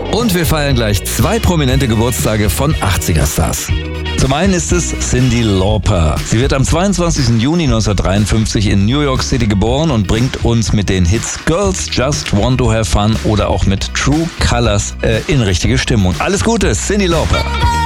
Und wir feiern gleich 2 prominente Geburtstage von 80er-Stars. Zum einen ist es Cyndi Lauper. Sie wird am 22. Juni 1953 in New York City geboren und bringt uns mit den Hits Girls Just Want to Have Fun oder auch mit True Colors in richtige Stimmung. Alles Gute, Cyndi Lauper.